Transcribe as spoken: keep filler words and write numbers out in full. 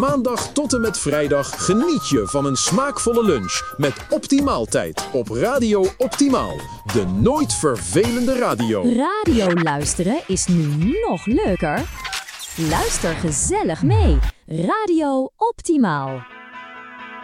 Maandag tot en met vrijdag geniet je van een smaakvolle lunch met Optimaaltijd op Radio Optimaal. De nooit vervelende radio. Radio luisteren is nu nog leuker. Luister gezellig mee. Radio Optimaal.